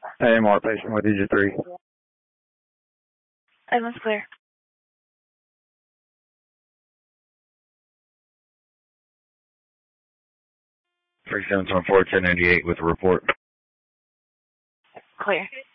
AMR patient with digit 3. Everyone's clear. Freak 724 1098 with a report. Clear.